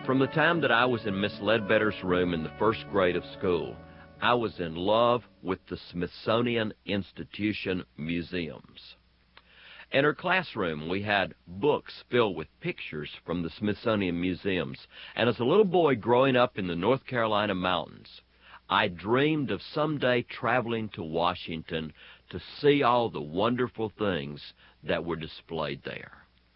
From the time that I was in Miss Ledbetter's room in the first grade of school, I was in love with the Smithsonian Institution museums. In her classroom, we had books filled with pictures from the Smithsonian museums, and as a little boy growing up in the North Carolina mountains, I dreamed of someday traveling to Washington to see all the wonderful things that were displayed there.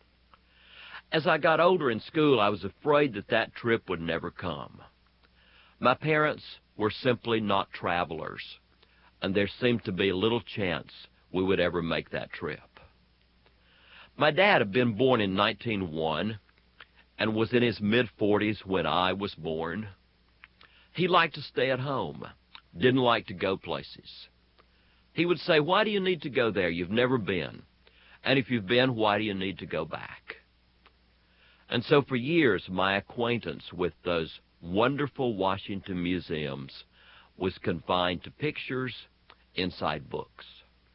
As I got older in school, I was afraid that that trip would never come. My parents were simply not travelers, and there seemed to be little chance we would ever make that trip. My dad had been born in 1901 and was in his mid-40s when I was born. He liked to stay at home, didn't like to go places. He would say, "Why do you need to go there? You've never been. And if you've been, why do you need to go back?" And so for years, my acquaintance with those wonderful Washington museums was confined to pictures inside books.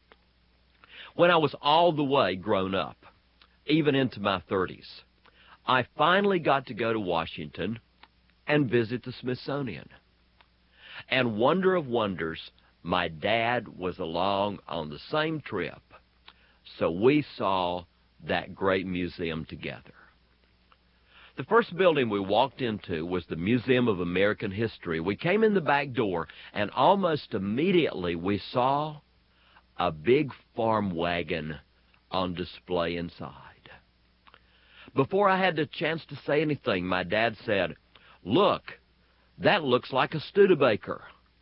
When I was all the way grown up, even into my 30s, I finally got to go to Washington and visit the Smithsonian. And wonder of wonders, my dad was along on the same trip, so we saw that great museum together. The first building we walked into was the Museum of American History. We came in the back door, and almost immediately we saw a big farm wagon on display inside. Before I had the chance to say anything, my dad said, "Look, that looks like a Studebaker."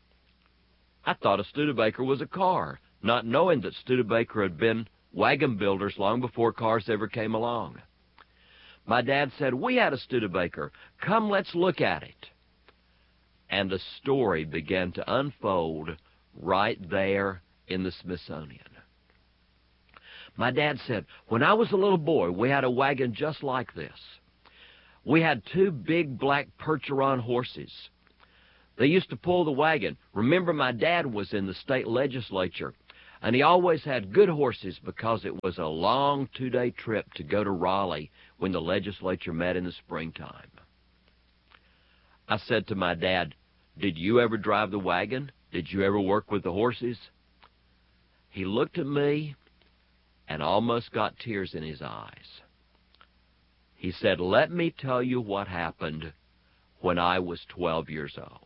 I thought a Studebaker was a car, not knowing that Studebaker had been wagon builders long before cars ever came along. My dad said, "We had a Studebaker. Come, let's look at it." And a story began to unfold right there in the Smithsonian. My dad said, "When I was a little boy, we had a wagon just like this. We had two big black Percheron horses. They used to pull the wagon. Remember, my dad was in the state legislature, and he always had good horses because it was a long 2-day trip to go to Raleigh when the legislature met in the springtime." I said to my dad, "Did you ever drive the wagon? Did you ever work with the horses?" He looked at me and almost got tears in his eyes. He said, "Let me tell you what happened when I was 12 years old."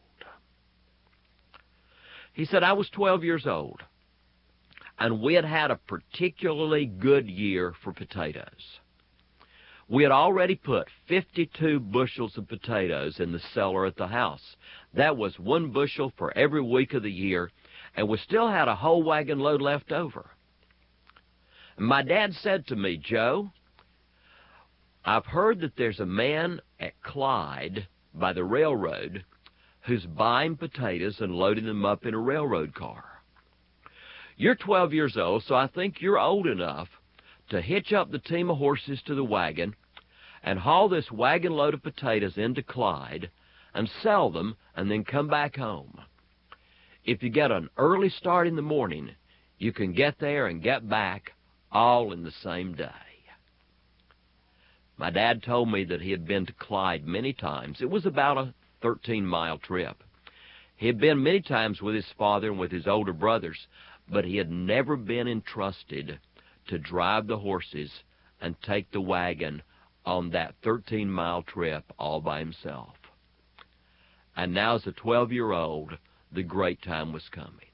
He said, "I was 12 years old, and we had had a particularly good year for potatoes. We had already put 52 bushels of potatoes in the cellar at the house. That was 1 bushel for every week of the year, and we still had a whole wagon load left over. And my dad said to me, 'Joe, I've heard that there's a man at Clyde by the railroad who's buying potatoes and loading them up in a railroad car. You're 12 years old, so I think you're old enough to hitch up the team of horses to the wagon and haul this wagon load of potatoes into Clyde and sell them and then come back home. If you get an early start in the morning, you can get there and get back all in the same day.'" My dad told me that he had been to Clyde many times. It was about a 13-mile trip. He had been many times with his father and with his older brothers, but he had never been entrusted to drive the horses and take the wagon on that 13-mile trip all by himself. And now as a 12-year-old, the great time was coming.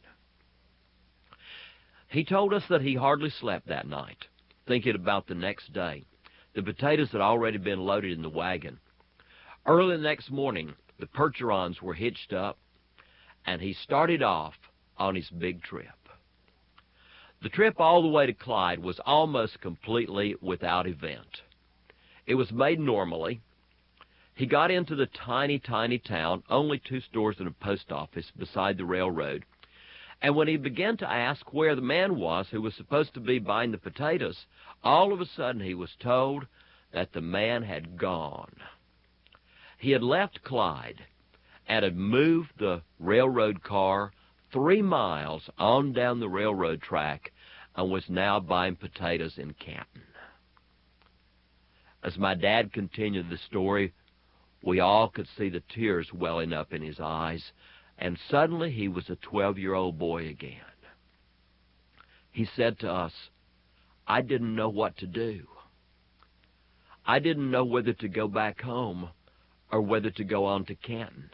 He told us that he hardly slept that night, thinking about the next day. The potatoes had already been loaded in the wagon. Early the next morning, the Percherons were hitched up, and he started off on his big trip. The trip all the way to Clyde was almost completely without event. It was made normally. He got into the tiny, tiny town, only 2 stores and a post office beside the railroad, and when he began to ask where the man was who was supposed to be buying the potatoes, all of a sudden he was told that the man had gone. He had left Clyde and had moved the railroad car 3 miles on down the railroad track and was now buying potatoes in Canton. As my dad continued the story, We all could see the tears welling up in his eyes, and suddenly he was a 12-year-old boy again. He said to us, "I didn't know what to do. I didn't know whether to go back home or whether to go on to Canton.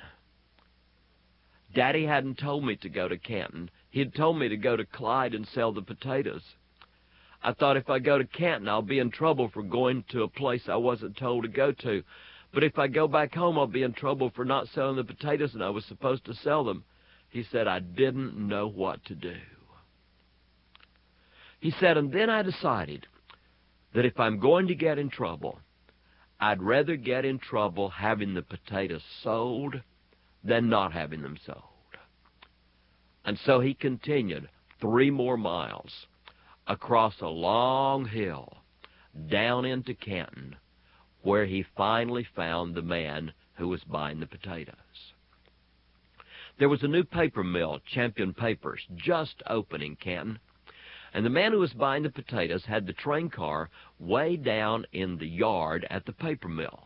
Daddy hadn't told me to go to Canton. He had told me to go to Clyde and sell the potatoes. I thought if I go to Canton, I'll be in trouble for going to a place I wasn't told to go to. But if I go back home, I'll be in trouble for not selling the potatoes, and I was supposed to sell them." He said, "I didn't know what to do." He said, "And then I decided that if I'm going to get in trouble, I'd rather get in trouble having the potatoes sold than not having them sold." And so he continued 3 more miles across a long hill down into Canton, where he finally found the man who was buying the potatoes. There was a new paper mill, Champion Papers, just open in Canton, and the man who was buying the potatoes had the train car way down in the yard at the paper mill.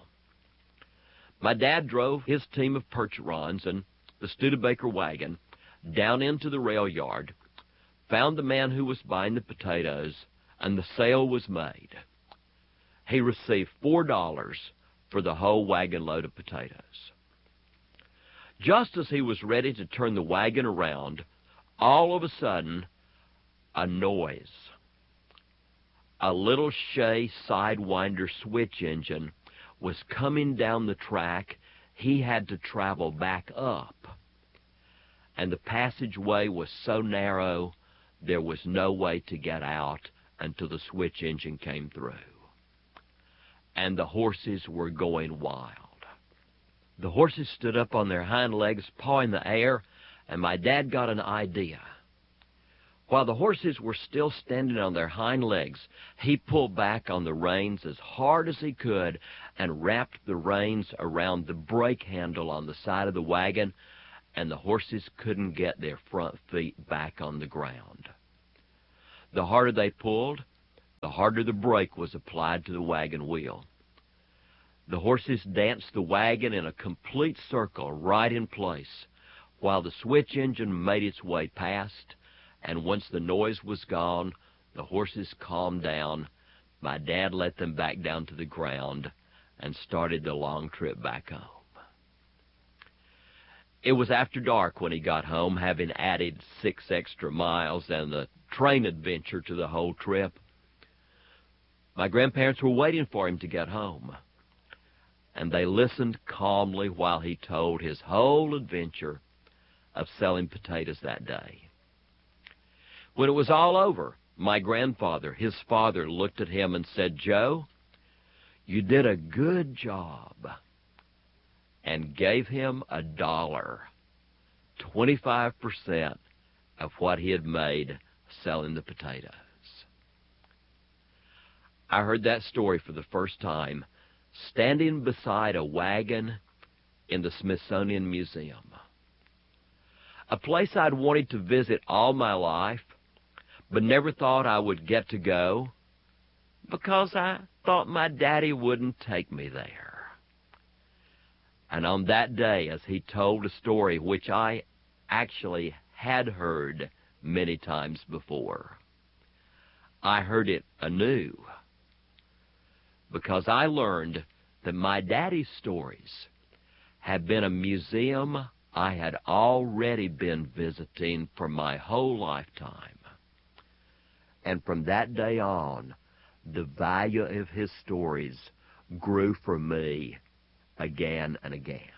My dad drove his team of Percherons and the Studebaker wagon down into the rail yard, found the man who was buying the potatoes, and the sale was made. He received $4 for the whole wagon load of potatoes. Just as he was ready to turn the wagon around, all of a sudden, a noise. A little Shea Sidewinder switch engine was coming down the track. He had to travel back up, and the passageway was so narrow there was no way to get out until the switch engine came through. And the horses were going wild. The horses stood up on their hind legs, pawing the air, and my dad got an idea. While the horses were still standing on their hind legs, he pulled back on the reins as hard as he could and wrapped the reins around the brake handle on the side of the wagon, and the horses couldn't get their front feet back on the ground. The harder they pulled, the harder the brake was applied to the wagon wheel. The horses danced the wagon in a complete circle right in place, while the switch engine made its way past, and once the noise was gone, the horses calmed down. My dad let them back down to the ground and started the long trip back home. It was after dark when he got home, having added 6 extra miles and the train adventure to the whole trip. My grandparents were waiting for him to get home, and they listened calmly while he told his whole adventure of selling potatoes that day. When it was all over, my grandfather, his father, looked at him and said, "Joe, you did a good job," and gave him $1, 25% of what he had made selling the potatoes. I heard that story for the first time standing beside a wagon in the Smithsonian Museum, a place I'd wanted to visit all my life, but never thought I would get to go because I thought my daddy wouldn't take me there. And on that day, as he told a story which I actually had heard many times before, I heard it anew, because I learned that my daddy's stories had been a museum I had already been visiting for my whole lifetime. And from that day on, the value of his stories grew for me again and again.